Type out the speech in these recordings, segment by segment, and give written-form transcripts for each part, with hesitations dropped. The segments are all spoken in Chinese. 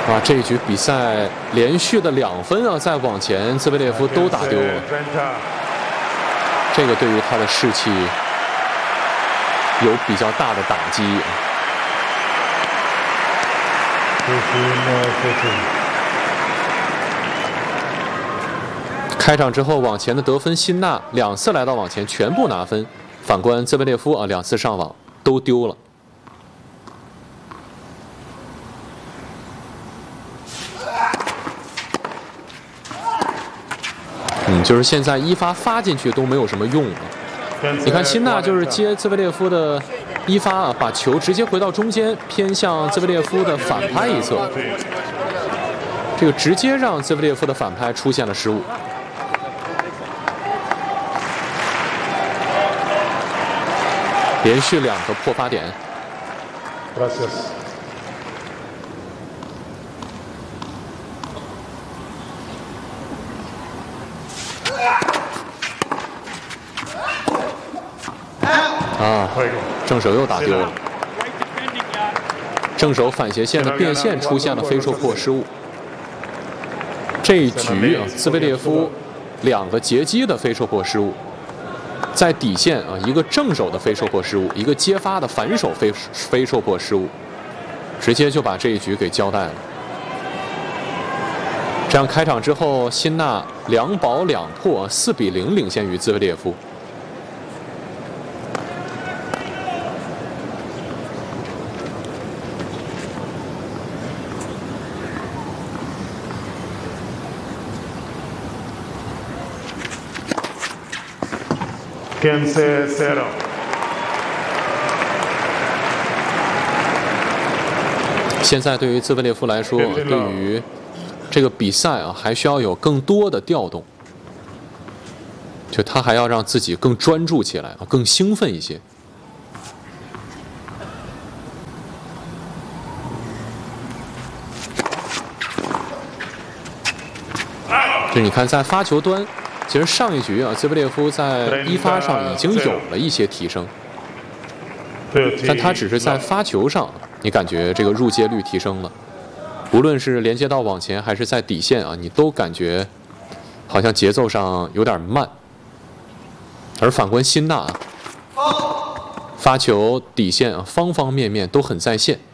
啊，这一局比赛连续的2分啊，在网前兹维列夫都打丢了，这个对于他的士气有比较大的打击。开场之后，网前的得分，辛纳2次来到网前全部拿分，反观兹维列夫啊，2次上网都丢了。就是现在一发进去都没有什么用了。你看辛纳就是接兹维列夫的一发啊，把球直接回到中间，偏向兹维列夫的反拍一侧，这个直接让兹维列夫的反拍出现了失误。连续2个破发点。啊，正手又打丢了。正手反斜线的变线出现了非受迫失误。这一局啊，兹维列夫2个截击的非受迫失误，在底线啊，一个正手的非受迫失误，一个接发的反手非受迫失误，直接就把这一局给交代了。这样开场之后，辛纳2保2破，4比0领先于兹维列夫。现在对于兹维列夫来说，对于这个比赛啊，还需要有更多的调动，就他还要让自己更专注起来，更兴奋一些。就你看，在发球端。其实上一局啊，兹维列夫在一发上已经有了一些提升，但他只是在发球上，你感觉这个入界率提升了，无论是连接到网前还是在底线啊，你都感觉好像节奏上有点慢。而反观辛纳，发球底线啊，方方面面都很在线。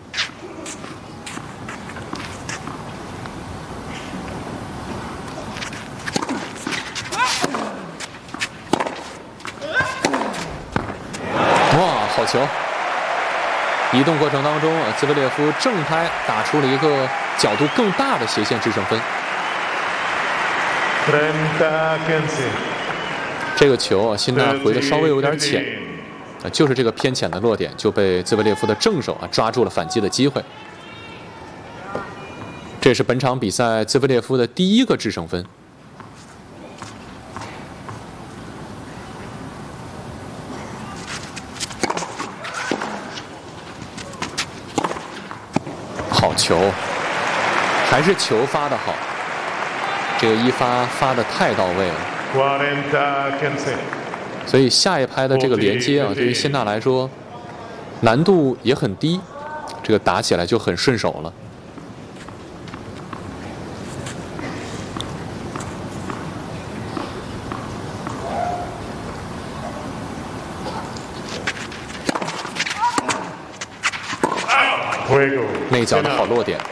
好球！移动过程当中啊，兹维列夫正拍打出了一个角度更大的斜线制胜分。这个球啊，辛纳回的稍微有点浅，就是这个偏浅的落点就被兹维列夫的正手啊抓住了反击的机会。这是本场比赛兹维列夫的第1个制胜分。好球，还是球发的好，这个一发的太到位了。所以下一拍的这个连接啊，对于辛纳来说难度也很低，这个打起来就很顺手了。内角的好落点，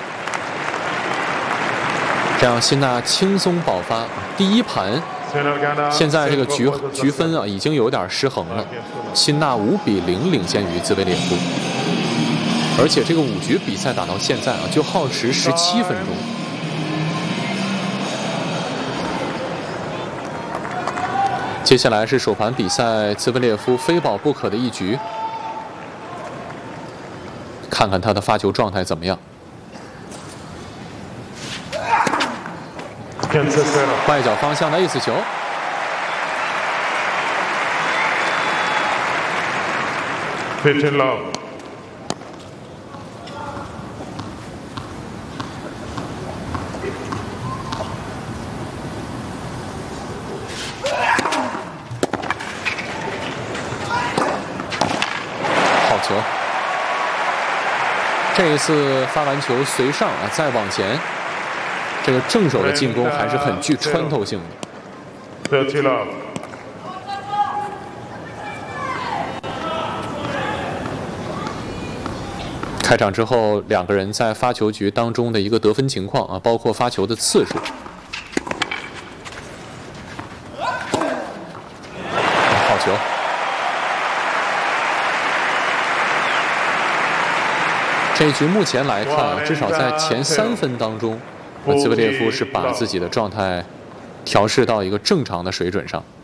这样辛纳轻松保发。第1盘，现在这个局分啊已经有点失衡了，辛纳5比0领先于兹维列夫，而且这个5局比赛打到现在啊就耗时17分钟。接下来是首盘比赛兹维列夫非保不可的一局。看看他的发球状态怎么样。外角方向的 ace 球，好球。 这一次发完球随上啊，再往前，这个正手的进攻还是很具穿透性的。开场之后，两个人在发球局当中的一个得分情况啊，包括发球的次数。好球！这一局目前来看，至少在前3分当中，兹维列夫是把自己的状态调试到一个正常的水准上。